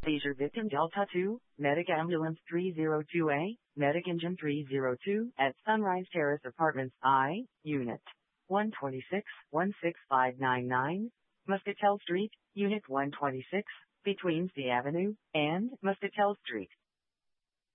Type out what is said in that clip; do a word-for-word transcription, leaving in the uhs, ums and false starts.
Seizure victim Delta two, Medic Ambulance three oh two A, Medic Engine three oh two, at Sunrise Terrace Apartments I, Unit one twenty-six, one six five nine nine, Muscatel Street, Unit one twenty-six, between C Avenue and Muscatel Street.